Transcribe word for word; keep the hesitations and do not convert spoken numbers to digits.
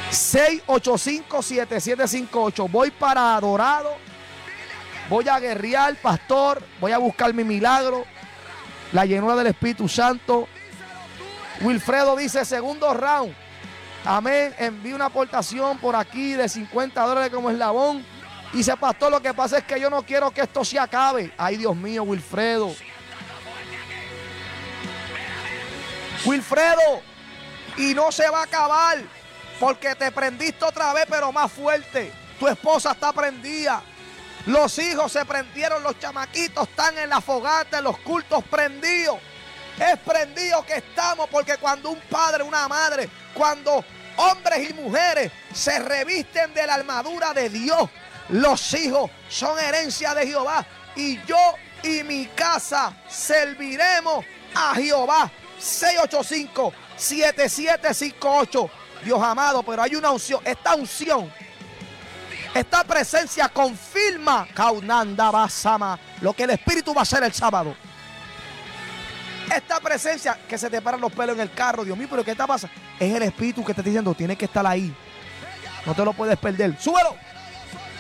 seis ocho cinco, siete siete cinco ocho. Voy para Dorado. Voy a guerrear, pastor. Voy a buscar mi milagro. La llenura del Espíritu Santo. Wilfredo dice segundo round. Amén. Envío una aportación por aquí de cincuenta dólares como eslabón. Dice, pastor, lo que pasa es que yo no quiero que esto se acabe. Ay, Dios mío, Wilfredo. Wilfredo. Y no se va a acabar. Porque te prendiste otra vez, pero más fuerte. Tu esposa está prendida. Los hijos se prendieron. Los chamaquitos están en la fogata, en los cultos prendidos. Es prendido que estamos, porque cuando un padre, una madre, cuando hombres y mujeres se revisten de la armadura de Dios, los hijos son herencia de Jehová. Y yo y mi casa serviremos a Jehová. seis ocho cinco, siete siete cinco ocho. Dios amado, pero hay una unción. Esta unción, esta presencia confirma Kaunanda Basama, lo que el Espíritu va a hacer el sábado. Esta presencia, que se te paran los pelos en el carro, Dios mío, pero ¿qué te pasa? Es el Espíritu que te está diciendo, tienes que estar ahí. No te lo puedes perder. ¡Súbelo!